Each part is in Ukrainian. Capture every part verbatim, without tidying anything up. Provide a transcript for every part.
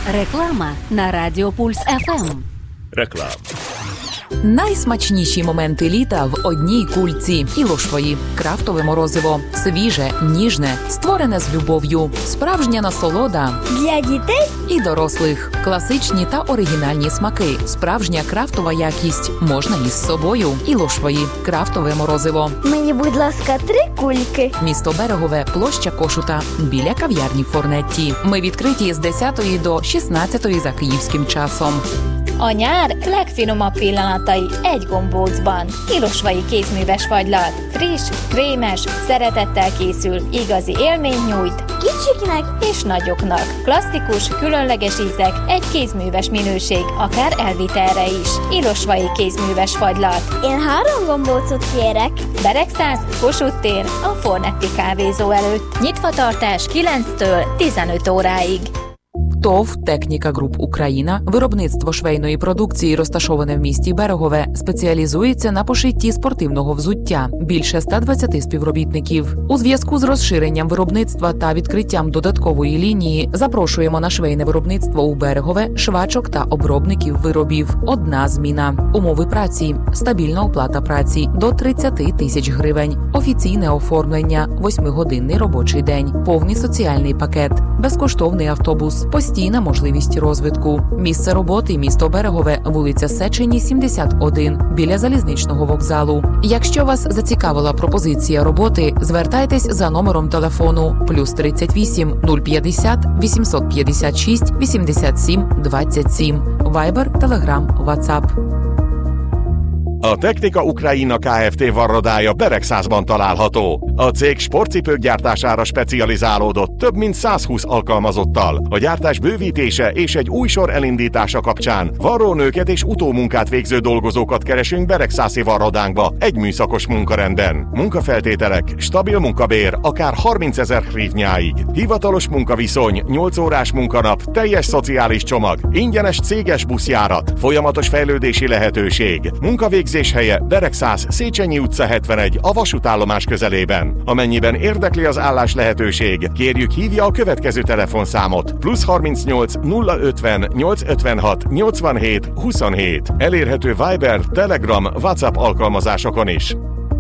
Реклама на Радіо Пульс еф ем. Реклама. Найсмачніші моменти літа в одній кульці. Ілошвої. Крафтове морозиво. Свіже, ніжне, створене з любов'ю. Справжня насолода. Для дітей і дорослих. Класичні та оригінальні смаки. Справжня крафтова якість. Можна із собою. Ілошвої. Крафтове морозиво. Мені, будь ласка, три кульки. Місто Берегове, площа Кошута. Біля кав'ярні Форнетті. Ми відкриті з десятої до шістнадцятої за київським часом. A nyár legfinomabb pillanatai egy gombócban. Ilosvai kézműves fagylat. Friss, krémes, szeretettel készül, igazi élményt nyújt Kicsiknek és nagyoknak. Klasszikus, különleges ízek, egy kézműves minőség, akár elvitelre is. Ilosvai kézműves fagylat. Én három gombócot kérek. Beregszáz, Kossuth tér, a Fornetti kávézó előtt. Nyitvatartás kilenctől tizenöt óráig. ТОВ «Техніка Груп Україна», виробництво швейної продукції, розташоване в місті Берегове, спеціалізується на пошитті спортивного взуття. Більше ста двадцяти співробітників. У зв'язку з розширенням виробництва та відкриттям додаткової лінії запрошуємо на швейне виробництво у Берегове швачок та обробників виробів. Одна зміна. Умови праці. Стабільна оплата праці до тридцять тисяч гривень. Офіційне оформлення. Восьмигодинний робочий день. Повний соціальний пакет. Безкоштовний автобус. Постійна можливість розвитку. Місце роботи – місто Берегове, вулиця Сечені, сімдесят один, біля залізничного вокзалу. Якщо вас зацікавила пропозиція роботи, звертайтесь за номером телефону плюс тридцять вісім нуль п'ятдесят вісімсот п'ятдесят шість вісімдесят сім двадцять сім. Вайбер, Телеграм, Ватсап. A Technika Ukraina Kft. Varrodája Beregszázban található. A cég sportcipők gyártására specializálódott több mint százhúsz alkalmazottal. A gyártás bővítése és egy új sor elindítása kapcsán varrónőket és utómunkát végző dolgozókat keresünk Beregszászi varrodánkba egy műszakos munkarendben. Munkafeltételek, stabil munkabér, akár harmincezer hrivnyáig. Hivatalos munkaviszony, nyolc órás munkanap, teljes szociális csomag, ingyenes céges buszjárat, folyamatos fejlődési lehetőség. Munkavégzés helye Beregszász, Széchenyi utca hetvenegy, a vasútállomás közelében. Amennyiben érdekli az állás lehetőség, kérjük hívja a következő telefonszámot. plusz harmincnyolc nulla ötven nyolc ötvenhat nyolcvanhét huszonhét. Elérhető Viber, Telegram, WhatsApp alkalmazásokon is.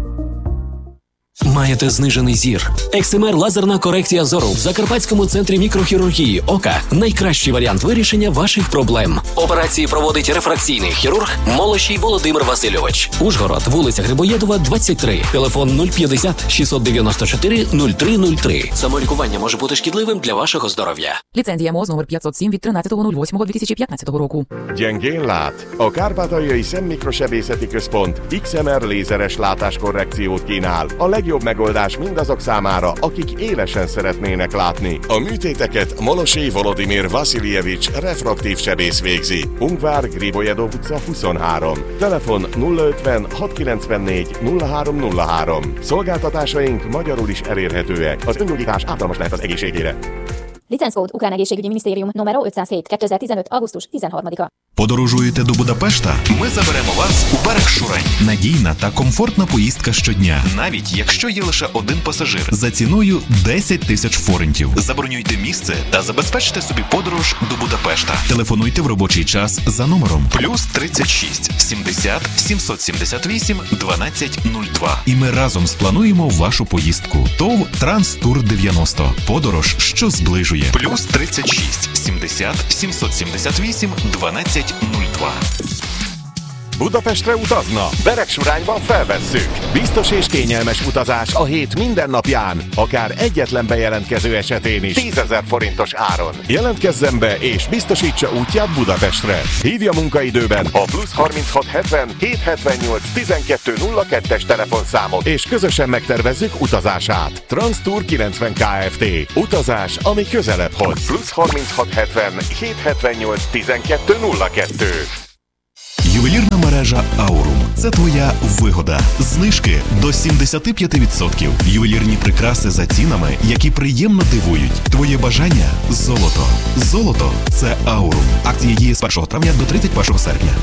Маєте знижений зір? екс ем ар лазерна корекція зору в Закарпатському центрі мікрохірургії ока – найкращий варіант вирішення ваших проблем. Операції проводить рефракційний хірург Молощій Володимир Васильович. Ужгород, вулиця Грибоєдова, двадцять три. Телефон нуль п'ятдесят шістсот дев'яносто чотири нуль три нуль три. Самолікування може бути шкідливим для вашого здоров'я. Ліцензія МОЗ номер п'ятсот сім від тринадцятого восьмого дві тисячі п'ятнадцятого року. Gyengén lát? A Kárpátaljai Szemmikrosebészeti Központ iksz em er lézeres látáskorrekciót kínál. A legjobb megoldás mindazok számára, akik élesen szeretnének látni. A műtéteket Molosey Volodymyr Vasiljevics refraktív sebész végzi. Ungvár, Gribojedov utca huszonhárom. Telefon nulla ötven hatszázkilencvennégy nulla három nulla három. Szolgáltatásaink magyarul is elérhetőek. Az öngyógyítás ártalmas lehet az egészségére. Licenckód Ukrán Egészségügyi Minisztérium numero ötszázhét kétezer-tizenöt augusztus tizenharmadika. Подорожуєте до Будапешта? Ми заберемо вас у Берегшурень. Надійна та комфортна поїздка щодня, навіть якщо є лише один пасажир. За ціною десять тисяч форинтів. Забронюйте місце та забезпечте собі подорож до Будапешта. Телефонуйте в робочий час за номером плюс тридцять шість сімдесят сімсот сімдесят вісім дванадцять нуль два. І ми разом сплануємо вашу поїздку. ТОВ Транстур дев'яносто. Подорож, що зближує. Плюс тридцять шість сімдесят сімсот сімдесят вісім дванадцять нуль два. Budapestre utazna? Beregsurányban felvesszük. Biztos és kényelmes utazás a hét minden napján, akár egyetlen bejelentkező esetén is. tízezer forintos áron. Jelentkezzen be és biztosítsa útját Budapestre. Hívja munkaidőben a plusz harminchat hetven hét hetvennyolc tizenkettő nulla kettes telefonszámot, és közösen megtervezzük utazását. Transtour kilencven Kft. Utazás, ami közelebb hoz. plusz harminchat hetven hét hetvennyolc tizenkettő nulla kettő. Ювелірна мережа Аурум – це твоя вигода. Знижки до сімдесят п'ять відсотків. Ювелірні прикраси за цінами, які приємно дивують. Твоє бажання – золото. Золото – це Аурум. Акція діє з першого травня до тридцять першого серпня.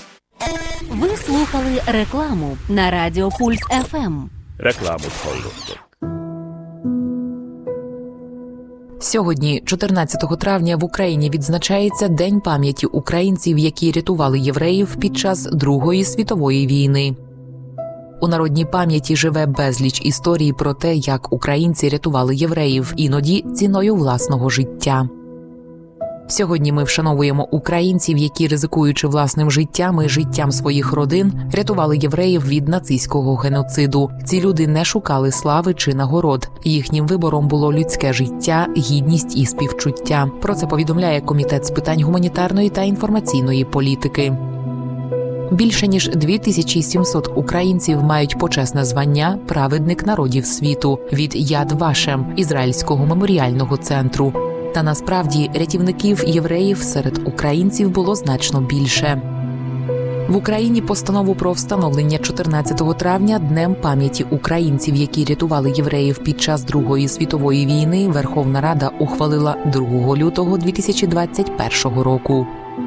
Ви слухали рекламу на Радіо Пульс еф ем. Reklámot hallottok. Сьогодні, чотирнадцятого травня, в Україні відзначається День пам'яті українців, які рятували євреїв під час Другої світової війни. У народній пам'яті живе безліч історій про те, як українці рятували євреїв, іноді ціною власного життя. Сьогодні ми вшановуємо українців, які, ризикуючи власним життям і життям своїх родин, рятували євреїв від нацистського геноциду. Ці люди не шукали слави чи нагород. Їхнім вибором було людське життя, гідність і співчуття. Про це повідомляє Комітет з питань гуманітарної та інформаційної політики. Більше ніж дві тисячі сімсот українців мають почесне звання «Праведник народів світу» від Яд Вашем, Ізраїльського меморіального центру. Та насправді рятівників євреїв серед українців було значно більше. В Україні постанову про встановлення чотирнадцятого травня Днем пам'яті українців, які рятували євреїв під час Другої світової війни, Верховна Рада ухвалила другого лютого дві тисячі двадцять першого року.